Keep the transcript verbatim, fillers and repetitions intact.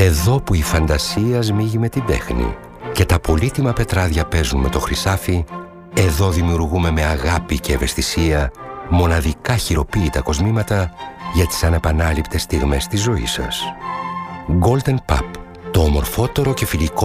Εδώ που η φαντασία σμίγει με την τέχνη και τα πολύτιμα πετράδια παίζουν με το χρυσάφι, εδώ δημιουργούμε με αγάπη και ευαισθησία μοναδικά χειροποίητα κοσμήματα για τις ανεπανάληπτες στιγμές της ζωής σας. Golden Pub, το ομορφότερο και φιλικό